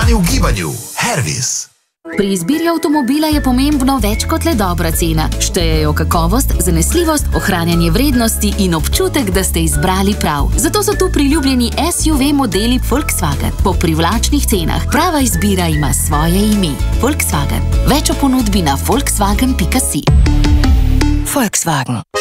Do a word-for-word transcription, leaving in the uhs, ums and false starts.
Znani v gibanju. Hervis. Pri izbiri avtomobila je pomembno več kot le dobra cena. Štejejo kakovost, zanesljivost, ohranjanje vrednosti in občutek, da ste izbrali prav. Zato so tu priljubljeni S U V modeli Volkswagen. Po privlačnih cenah. Prava izbira ima svoje ime. Volkswagen. Več o ponudbi na volkswagen pika si. Volkswagen.